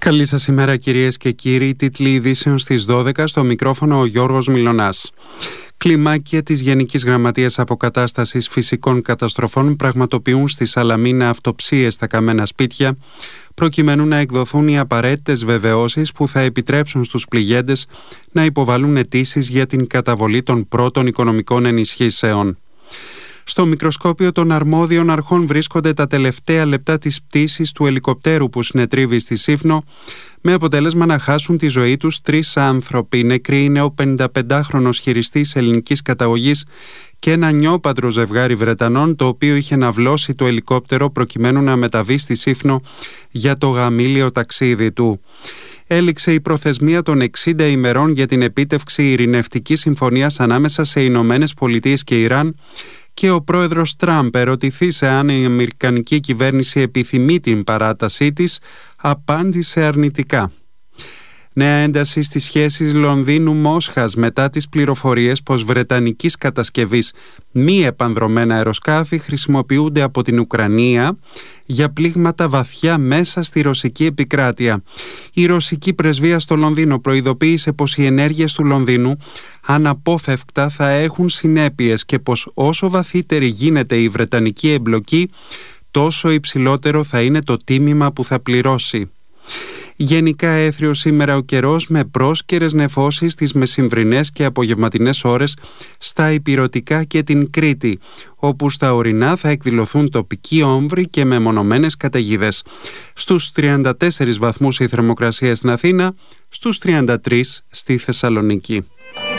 Καλή σας ημέρα κυρίες και κύριοι, τίτλοι ειδήσεων στις 12, στο μικρόφωνο ο Γιώργος Μιλωνάς. Κλιμάκια της Γενικής Γραμματείας Αποκατάστασης Φυσικών Καταστροφών πραγματοποιούν στη Σαλαμίνα αυτοψίες στα καμένα σπίτια, προκειμένου να εκδοθούν οι απαραίτητες βεβαιώσεις που θα επιτρέψουν στους πληγέντες να υποβάλουν αιτήσεις για την καταβολή των πρώτων οικονομικών ενισχύσεων. Στο μικροσκόπιο των αρμόδιων αρχών βρίσκονται τα τελευταία λεπτά της πτήσης του ελικοπτέρου που συνετρίβει στη Σύφνο, με αποτέλεσμα να χάσουν τη ζωή τους 3 άνθρωποι. Νεκροί είναι ο 55χρονος χειριστής ελληνικής καταγωγής και ένα νιώπαντρο ζευγάρι Βρετανών, το οποίο είχε ναυλώσει το ελικόπτερο προκειμένου να μεταβεί στη Σύφνο για το γαμήλιο ταξίδι του. Έληξε η προθεσμία των 60 ημερών για την επίτευξη ειρηνευτικής συμφωνίας ανάμεσα σε Ηνωμένες Πολιτείες και Ιράν, και ο πρόεδρος Τραμπ, ερωτηθείς αν η αμερικανική κυβέρνηση επιθυμεί την παράτασή της, απάντησε αρνητικά. Νέα ένταση στις σχέσεις Λονδίνου-Μόσχας μετά τις πληροφορίες πως βρετανικής κατασκευής μη επανδρωμένα αεροσκάφη χρησιμοποιούνται από την Ουκρανία για πλήγματα βαθιά μέσα στη ρωσική επικράτεια. Η ρωσική πρεσβεία στο Λονδίνο προειδοποίησε πως οι ενέργειες του Λονδίνου αναπόφευκτα θα έχουν συνέπειες και πως όσο βαθύτερη γίνεται η βρετανική εμπλοκή, τόσο υψηλότερο θα είναι το τίμημα που θα πληρώσει. Γενικά έθριος σήμερα ο καιρός, με πρόσκαιρες νεφώσεις τις μεσημβρινές και απογευματινές ώρες στα Ηπειρωτικά και την Κρήτη, όπου στα ορεινά θα εκδηλωθούν τοπικοί όμβροι και μεμονωμένες καταιγίδες. Στους 34 βαθμούς η θερμοκρασία στην Αθήνα, στους 33 στη Θεσσαλονίκη.